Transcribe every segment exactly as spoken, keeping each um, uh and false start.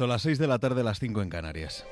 Son las seis de la tarde, las cinco en Canarias.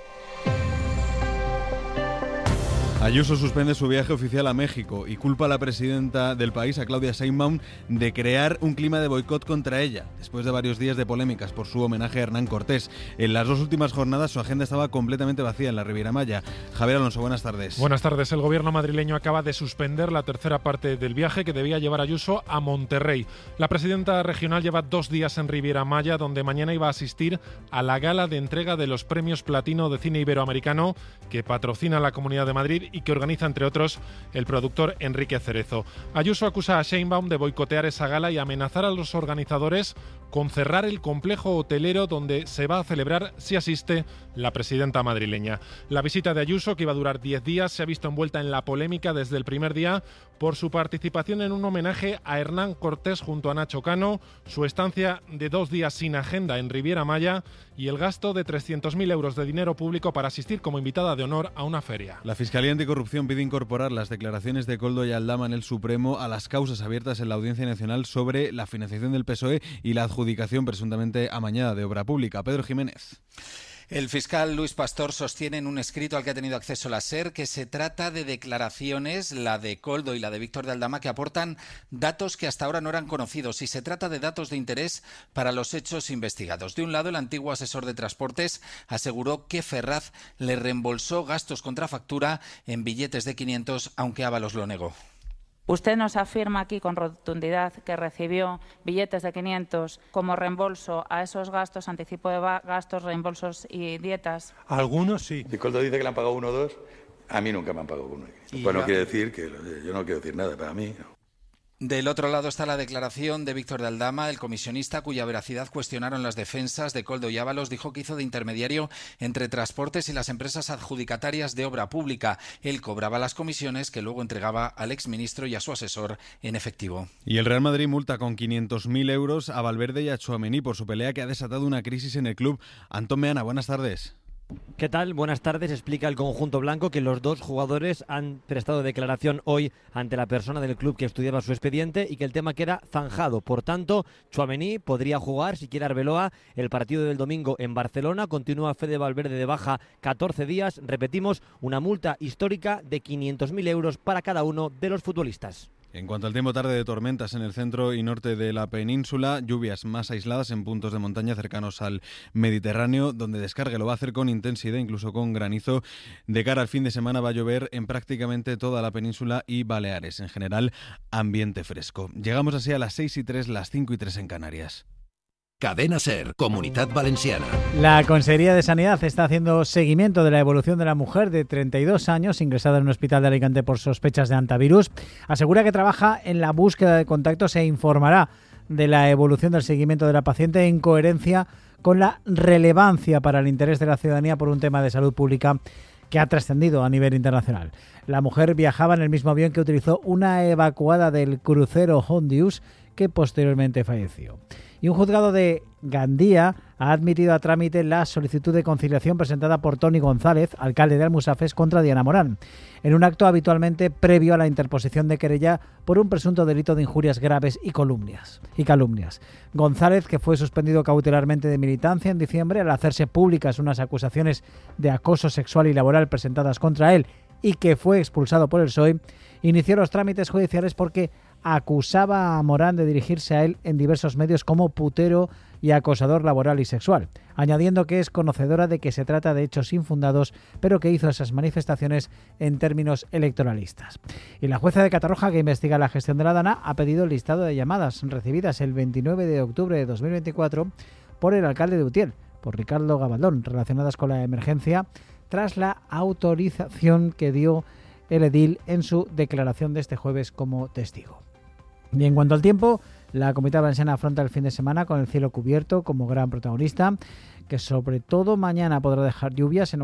Ayuso suspende su viaje oficial a México y culpa a la presidenta del país, a Claudia Sheinbaum, de crear un clima de boicot contra ella, después de varios días de polémicas por su homenaje a Hernán Cortés. En las dos últimas jornadas su agenda estaba completamente vacía en la Riviera Maya. Javier Alonso, buenas tardes. Buenas tardes. El gobierno madrileño acaba de suspender la tercera parte del viaje que debía llevar a Ayuso a Monterrey. La presidenta regional lleva dos días en Riviera Maya, donde mañana iba a asistir a la gala de entrega de los premios Platino de Cine Iberoamericano que patrocina la Comunidad de Madrid y que organiza, entre otros, el productor Enrique Cerezo. Ayuso acusa a Sheinbaum de boicotear esa gala y amenazar a los organizadores con cerrar el complejo hotelero donde se va a celebrar, si asiste, la presidenta madrileña. La visita de Ayuso, que iba a durar diez días, se ha visto envuelta en la polémica desde el primer día por su participación en un homenaje a Hernán Cortés junto a Nacho Cano, su estancia de dos días sin agenda en Riviera Maya y el gasto de trescientos mil euros de dinero público para asistir como invitada de honor a una feria. La Fiscalía Anticorrupción pide incorporar las declaraciones de Koldo y Aldama en el Supremo a las causas abiertas en la Audiencia Nacional sobre la financiación del P S O E y la adjudicación presuntamente amañada de obra pública. Pedro Jiménez. El fiscal Luis Pastor sostiene en un escrito al que ha tenido acceso la SER que se trata de declaraciones, la de Koldo y la de Víctor de Aldama, que aportan datos que hasta ahora no eran conocidos y se trata de datos de interés para los hechos investigados. De un lado, el antiguo asesor de transportes aseguró que Ferraz le reembolsó gastos contra factura en billetes de quinientos, aunque Ábalos lo negó. Usted nos afirma aquí con rotundidad que recibió billetes de quinientos como reembolso a esos gastos, anticipo de gastos, reembolsos y dietas. Algunos sí. Si Koldo dice que le han pagado uno o dos, a mí nunca me han pagado uno. Pues no quiere decir que yo no quiero decir nada para mí, ¿no? Del otro lado está la declaración de Víctor de Aldama, el comisionista cuya veracidad cuestionaron las defensas de Koldo y Ábalos. Dijo que hizo de intermediario entre transportes y las empresas adjudicatarias de obra pública. Él cobraba las comisiones que luego entregaba al exministro y a su asesor en efectivo. Y el Real Madrid multa con quinientos mil euros a Valverde y a Tchouaméni por su pelea que ha desatado una crisis en el club. Antón Meana, buenas tardes. ¿Qué tal? Buenas tardes. Explica el conjunto blanco que los dos jugadores han prestado declaración hoy ante la persona del club que estudiaba su expediente y que el tema queda zanjado. Por tanto, Tchouaméni podría jugar, si quiere Arbeloa, el partido del domingo en Barcelona. Continúa Fede Valverde de baja catorce días. Repetimos, una multa histórica de quinientos mil euros para cada uno de los futbolistas. En cuanto al tiempo, tarde de tormentas en el centro y norte de la península, lluvias más aisladas en puntos de montaña cercanos al Mediterráneo, donde descargue lo va a hacer con intensidad, incluso con granizo. De cara al fin de semana va a llover en prácticamente toda la península y Baleares. En general, ambiente fresco. Llegamos así a las seis y tres, las cinco y tres en Canarias. Cadena SER, Comunidad Valenciana. La Consejería de Sanidad está haciendo seguimiento de la evolución de la mujer de treinta y dos años ingresada en un hospital de Alicante por sospechas de antivirus. Asegura que trabaja en la búsqueda de contactos e informará de la evolución del seguimiento de la paciente en coherencia con la relevancia para el interés de la ciudadanía por un tema de salud pública que ha trascendido a nivel internacional. La mujer viajaba en el mismo avión que utilizó una evacuada del crucero Hondius, que posteriormente falleció. Y un juzgado de Gandía ha admitido a trámite la solicitud de conciliación presentada por Toni González, alcalde de Almusafes, contra Diana Morán, en un acto habitualmente previo a la interposición de querella por un presunto delito de injurias graves y calumnias. Y calumnias. González, que fue suspendido cautelarmente de militancia en diciembre al hacerse públicas unas acusaciones de acoso sexual y laboral presentadas contra él y que fue expulsado por el P S O E, inició los trámites judiciales porque acusaba a Morán de dirigirse a él en diversos medios como putero y acosador laboral y sexual, añadiendo que es conocedora de que se trata de hechos infundados, pero que hizo esas manifestaciones en términos electoralistas. Y la jueza de Catarroja, que investiga la gestión de la DANA, ha pedido el listado de llamadas recibidas el veintinueve de octubre de dos mil veinticuatro por el alcalde de Utiel, por Ricardo Gabaldón, relacionadas con la emergencia, tras la autorización que dio el edil en su declaración de este jueves como testigo. Y en cuanto al tiempo, la Comunidad Valenciana afronta el fin de semana con el cielo cubierto como gran protagonista, que sobre todo mañana podrá dejar lluvias en